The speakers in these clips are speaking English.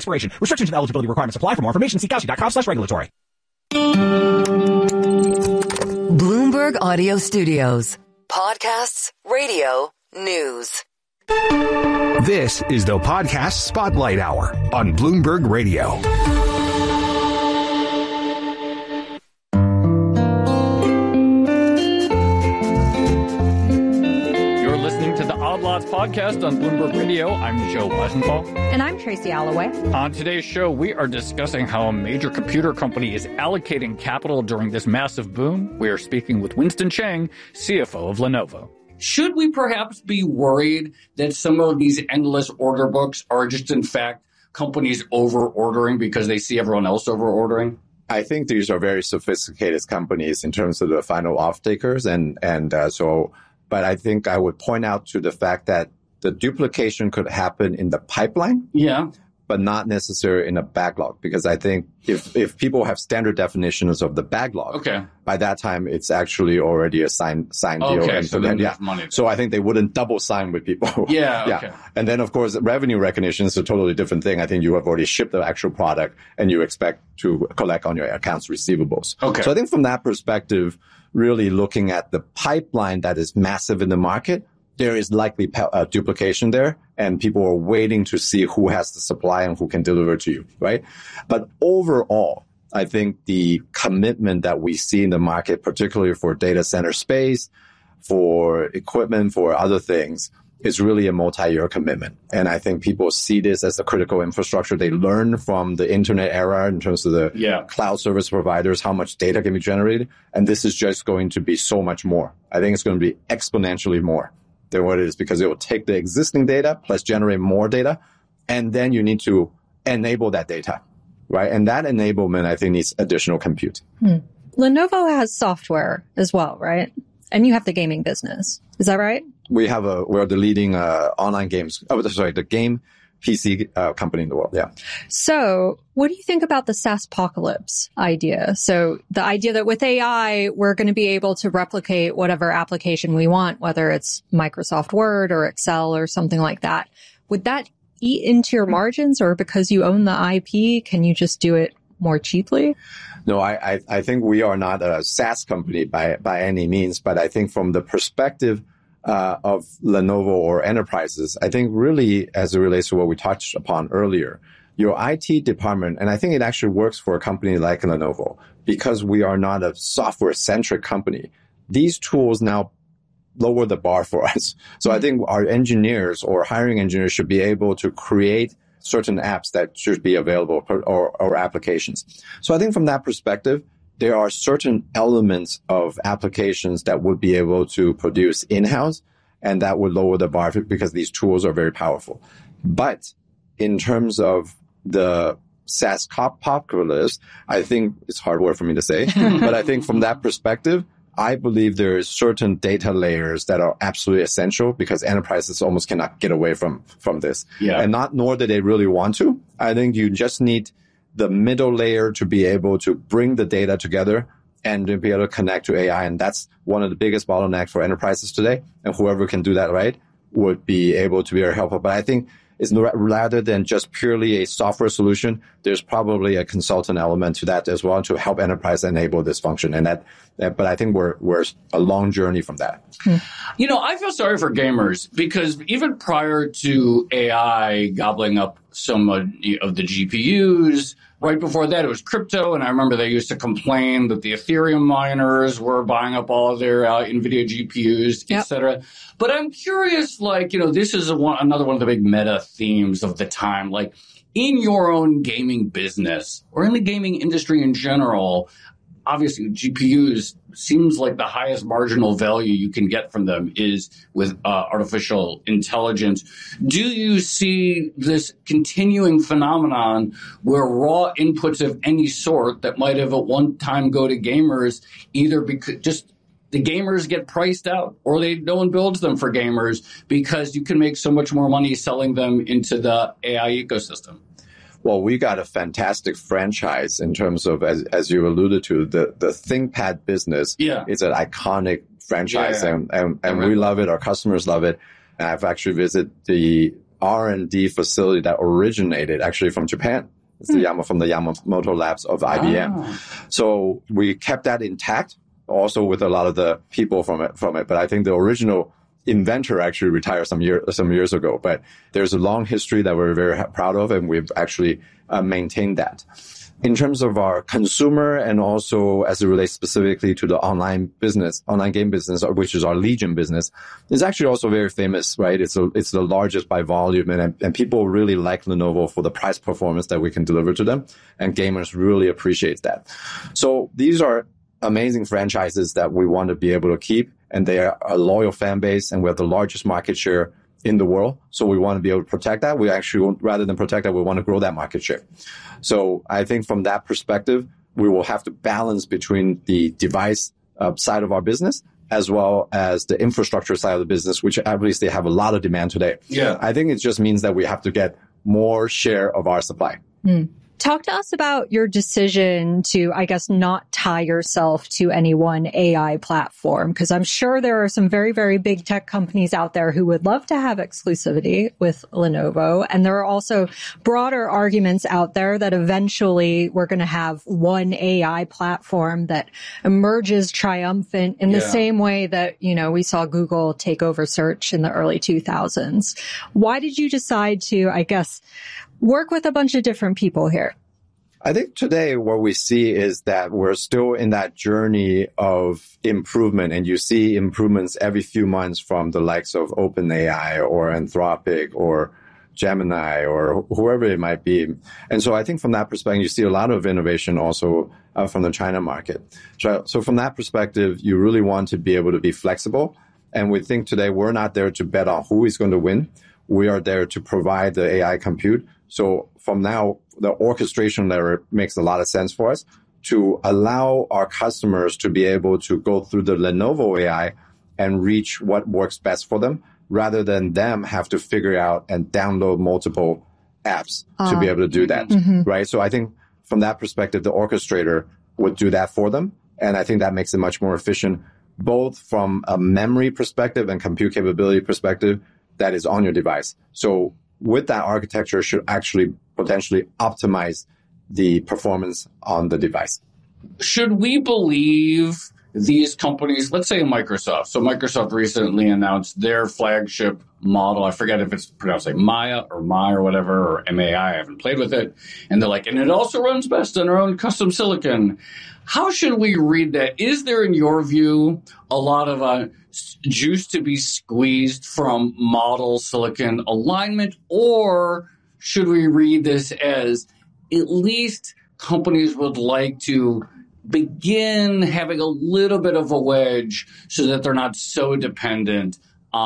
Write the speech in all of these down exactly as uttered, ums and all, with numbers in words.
expiration. Restrictions and eligibility requirements apply. For more information, see Gauzy.com slash regulatory. Bloomberg Audio Studios. Podcasts, radio, news. This is the Podcast Spotlight Hour on Bloomberg Radio. You're listening to the Odd Lots podcast on Bloomberg Radio. I'm Joe Weisenthal. And I'm Tracy Alloway. On today's show, we are discussing how a major computer company is allocating capital during this massive boom. We are speaking with Winston Cheng, C F O of Lenovo. Should we perhaps be worried that some of these endless order books are just, in fact, companies over-ordering because they see everyone else over-ordering? I think these are very sophisticated companies in terms of the final off-takers. And, and uh, so, but I think I would point out to the fact that the duplication could happen in the pipeline. Yeah. But not necessarily in a backlog, because I think if, if people have standard definitions of the backlog, okay, by that time it's actually already a signed signed deal. Okay, and so then, yeah. money. So I think they wouldn't double sign with people. Yeah, yeah. Okay. And then of course revenue recognition is a totally different thing. I think you have already shipped the actual product and you expect to collect on your accounts receivables. Okay. So I think from that perspective, really looking at the pipeline that is massive in the market, there is likely uh, duplication there, and people are waiting to see who has the supply and who can deliver to you, right? But overall, I think the commitment that we see in the market, particularly for data center space, for equipment, for other things, is really a multi-year commitment. And I think people see this as a critical infrastructure. They learn from the internet era in terms of the yeah. cloud service providers, how much data can be generated. And this is just going to be so much more. I think it's going to be exponentially more than what it is, because it will take the existing data plus generate more data. And then you need to enable that data, right? And that enablement, I think, needs additional compute. Hmm. Lenovo has software as well, right? And you have the gaming business. Is that right? We have a, we're the leading uh, online games, oh, sorry, the game P C uh, company in the world. Yeah. So what do you think about the SaaSpocalypse idea? So the idea that with A I, we're going to be able to replicate whatever application we want, whether it's Microsoft Word or Excel or something like that. Would that eat into your margins, or because you own the I P, can you just do it more cheaply? No, I, I, I think we are not a SaaS company by, by any means, but I think from the perspective Uh, of Lenovo or enterprises, I think really as it relates to what we touched upon earlier, your I T department, and I think it actually works for a company like Lenovo, because we are not a software-centric company. These tools now lower the bar for us. So I think our engineers or hiring engineers should be able to create certain apps that should be available or, or applications. So I think from that perspective, there are certain elements of applications that would be able to produce in-house, and that would lower the bar because these tools are very powerful. But in terms of the SaaSpocalypse, I think it's a hard word for me to say, but I think from that perspective, I believe there is certain data layers that are absolutely essential because enterprises almost cannot get away from, from this. Yeah. And not nor do they really want to. I think you just need the middle layer to be able to bring the data together and to be able to connect to A I. And that's one of the biggest bottlenecks for enterprises today. And whoever can do that right would be able to be very helpful. But I think it's rather than just purely a software solution, there's probably a consultant element to that as well to help enterprise enable this function. And that, that but I think we're, we're a long journey from that. You know, I feel sorry for gamers because even prior to A I gobbling up some of the G P Us, right before that, it was crypto. And I remember they used to complain that the Ethereum miners were buying up all of their uh, NVIDIA G P Us, yep. et cetera. But I'm curious, like, you know, this is a one, another one of the big meta themes of the time. Like, in your own gaming business or in the gaming industry in general, obviously G P Us seems like the highest marginal value you can get from them is with uh, artificial intelligence. Do you see this continuing phenomenon where raw inputs of any sort that might have at one time go to gamers, either because just the gamers get priced out or they no one builds them for gamers because you can make so much more money selling them into the A I ecosystem? Well, we got a fantastic franchise in terms of, as, as you alluded to, the, the ThinkPad business. Yeah. It's an iconic franchise, yeah, yeah. and, and, and we love it. Our customers love it. And I've actually visited the R and D facility that originated actually from Japan. It's the Yama, from the Yamamoto labs of I B M. Oh. So we kept that intact, also with a lot of the people from it, from it. But I think the original inventor actually retired some year, some years ago. But there's a long history that we're very proud of, and we've actually uh, maintained that. In terms of our consumer and also as it relates specifically to the online business, online game business, which is our Legion business, is actually also very famous, right? It's a, it's the largest by volume, and, and people really like Lenovo for the price performance that we can deliver to them, and gamers really appreciate that. So these are amazing franchises that we want to be able to keep, and they are a loyal fan base, and we have the largest market share in the world. So we want to be able to protect that. We actually, rather than protect that, we want to grow that market share. So I think from that perspective, we will have to balance between the device uh, side of our business as well as the infrastructure side of the business, which obviously have a lot of demand today. Yeah. I think it just means that we have to get more share of our supply. Mm. Talk to us about your decision to, I guess, not tie yourself to any one A I platform, because I'm sure there are some very, very big tech companies out there who would love to have exclusivity with Lenovo. And there are also broader arguments out there that eventually we're going to have one A I platform that emerges triumphant in the Yeah. same way that, you know, we saw Google take over search in the early two thousands. Why did you decide to, I guess, work with a bunch of different people here? I think today what we see is that we're still in that journey of improvement, and you see improvements every few months from the likes of OpenAI or Anthropic or Gemini or whoever it might be. And so I think from that perspective, you see a lot of innovation also uh, from the China market. So, so from that perspective, you really want to be able to be flexible. And we think today we're not there to bet on who is going to win. We are there to provide the A I compute. So from now, the orchestration layer makes a lot of sense for us to allow our customers to be able to go through the Lenovo A I and reach what works best for them, rather than them have to figure out and download multiple apps uh, to be able to do that, mm-hmm. right? So I think from that perspective, the orchestrator would do that for them. And I think that makes it much more efficient, both from a memory perspective and compute capability perspective that is on your device. So with that architecture should actually potentially optimize the performance on the device. Should we believe these companies, let's say Microsoft. So Microsoft recently announced their flagship model. I forget if it's pronounced like Maya or Mai or whatever, or M A I. I haven't played with it. And they're like, and it also runs best on our own custom silicon. How should we read that? Is there, in your view, a lot of uh, juice to be squeezed from model silicon alignment? Or should we read this as at least companies would like to begin having a little bit of a wedge so that they're not so dependent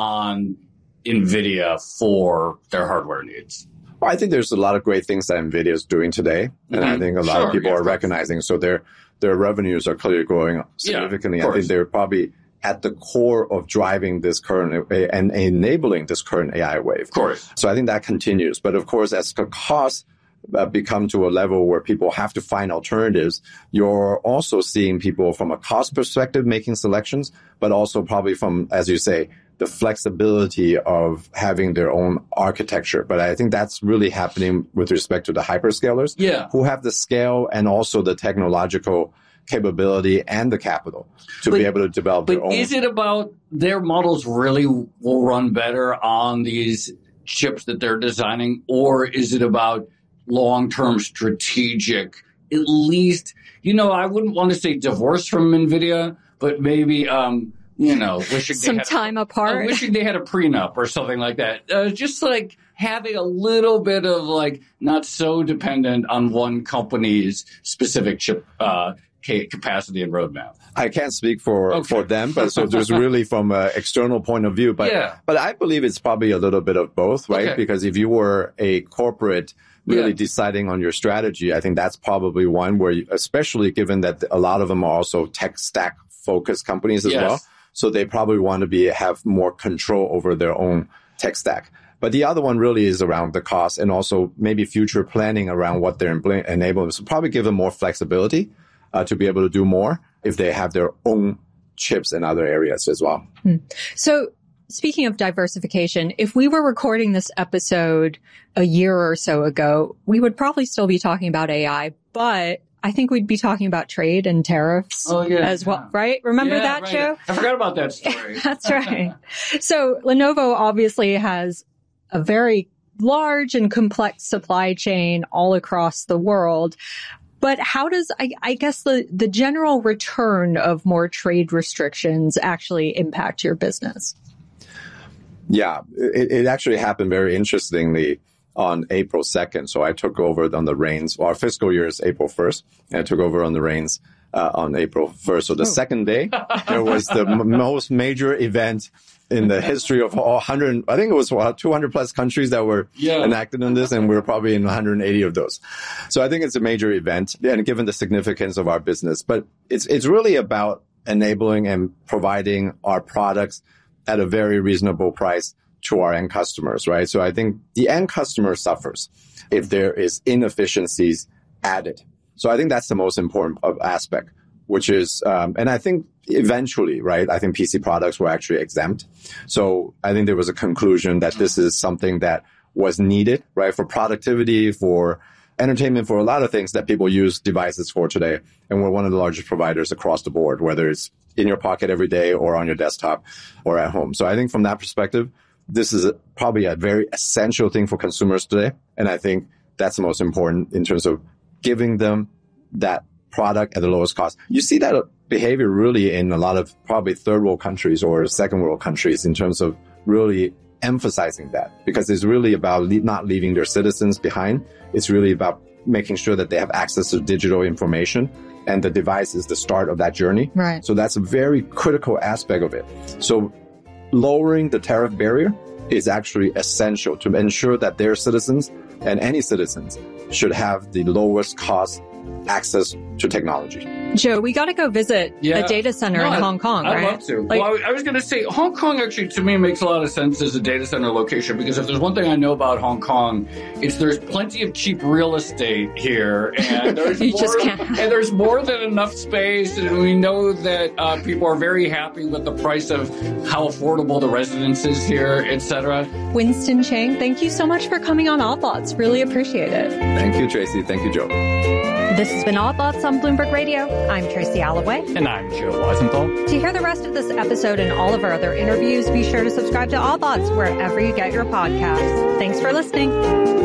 on NVIDIA for their hardware needs? Well, I think there's a lot of great things that NVIDIA is doing today. And mm-hmm. I think a lot sure, of people yeah, are recognizing. So their their revenues are clearly growing significantly. Yeah, I think they're probably at the core of driving this current and enabling this current A I wave. Of course. So I think that continues. But of course, as the costs uh, become to a level where people have to find alternatives, you're also seeing people from a cost perspective making selections, but also probably from, as you say, the flexibility of having their own architecture. But I think that's really happening with respect to the hyperscalers, yeah. who have the scale and also the technological capability and the capital to but, be able to develop their own. But is it about their models really will run better on these chips that they're designing, or is it about long-term strategic, at least, you know, I wouldn't want to say divorce from NVIDIA, but maybe, um, you know, wishing some they had time a, apart, uh, wishing they had a prenup or something like that. Uh, just like having a little bit of like not so dependent on one company's specific chip uh, capacity and roadmap. I can't speak for okay. for them, but so there's really from an external point of view. But yeah. but I believe it's probably a little bit of both, right? Okay. Because if you were a corporate really yeah. deciding on your strategy, I think that's probably one where, you, especially given that a lot of them are also tech stack focused companies as yes. well. So they probably want to be have more control over their own tech stack. But the other one really is around the cost and also maybe future planning around what they're enabling. So probably give them more flexibility uh, to be able to do more if they have their own chips in other areas as well. Hmm. So Speaking of diversification, if we were recording this episode a year or so ago, we would probably still be talking about A I, but I think we'd be talking about trade and tariffs oh, yeah, as well, yeah. right? Remember yeah, that, right. Joe? I forgot about that story. That's right. So Lenovo obviously has a very large and complex supply chain all across the world. But how does, I, I guess, the, the general return of more trade restrictions actually impact your business? Yeah, it, it actually happened very interestingly on April second. So I took over on the reins. Well, our fiscal year is April first, and I took over on the reins uh, on April first. So the oh. second day, there was the m- most major event in the history of one hundred, I think it was what, two hundred plus countries that were yeah. enacted in this, and we're probably in one hundred eighty of those. So I think it's a major event, and given the significance of our business. But it's it's really about enabling and providing our products at a very reasonable price to our end customers, right? So I think the end customer suffers if there is inefficiencies added. So I think that's the most important aspect, which is, um, and I think eventually, right, I think P C products were actually exempt. So I think there was a conclusion that this is something that was needed, right, for productivity, for entertainment, for a lot of things that people use devices for today. And we're one of the largest providers across the board, whether it's in your pocket every day or on your desktop or at home. So I think from that perspective, this is a, probably a very essential thing for consumers today. And I think that's the most important in terms of giving them that product at the lowest cost. You see that behavior really in a lot of probably third world countries or second world countries in terms of really emphasizing that, because it's really about le- not leaving their citizens behind. It's really about making sure that they have access to digital information, and the device is the start of that journey. Right. So that's a very critical aspect of it. So lowering the tariff barrier is actually essential to ensure that their citizens and any citizens should have the lowest cost access to technology. Joe, we got to go visit yeah. a data center no, in Hong Kong, I'd right? I'd love to. Like, well, I was going to say, Hong Kong actually, to me, makes a lot of sense as a data center location, because if there's one thing I know about Hong Kong, it's there's plenty of cheap real estate here, and there's, you more, just can't. and there's more than enough space, and we know that uh, people are very happy with the price of how affordable the residence is here, et cetera. Winston Cheng, thank you so much for coming on Odd Lots. Really appreciate it. Thank you, Tracy. Thank you, Joe. This has been Odd Lots on Bloomberg Radio. I'm Tracy Alloway. And I'm Joe Weisenthal. To hear the rest of this episode and all of our other interviews, be sure to subscribe to Odd Lots wherever you get your podcasts. Thanks for listening.